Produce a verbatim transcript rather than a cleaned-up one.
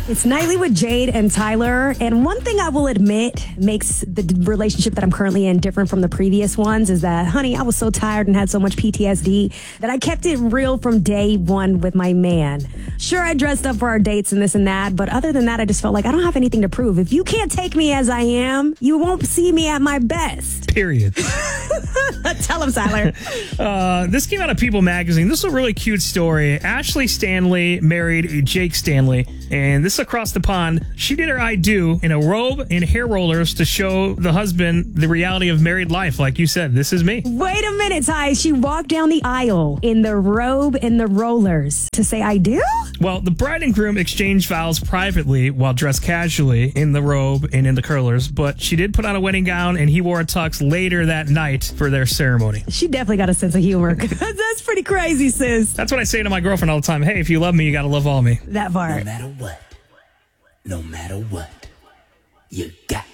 It's Nightly with Jade and Tyler. And one thing I will admit makes the d- relationship that I'm currently in different from the previous ones is that, honey, I was so tired and had so much P T S D that I kept it real from day one with my man. Sure, I dressed up for our dates and this and that, but other than that, I just felt like I don't have anything to prove. If you can't take me as I am, you won't see me at my best. Period. Tell him, Tyler. uh, this came out of People magazine. This is a really cute story. Ashley Stanley married Jake Stanley, and this is across the pond. She did her I do in a robe and hair rollers to show the husband the reality of married life. Like you said, this is me. Wait a minute, Ty. She walked down the aisle in the robe and the rollers to say I do? Well, the bride and groom exchanged vows privately while dressed casually in the robe and in the curlers, but she did put on a wedding gown and he wore a tux later that night for their ceremony. She definitely got a sense of humor. That's pretty crazy, sis. That's what I say to my girlfriend all the time. Hey, if you love me, you got to love all me. That part. No matter what, no matter what, you got